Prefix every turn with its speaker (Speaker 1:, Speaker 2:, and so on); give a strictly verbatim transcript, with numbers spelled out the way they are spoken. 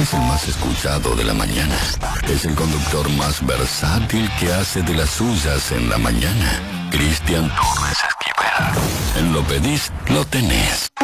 Speaker 1: Es el más escuchado de la mañana. Es el conductor más versátil que hace de las suyas en la mañana. Cristian Torres Esquivel. En Lo Pedís, lo tenés.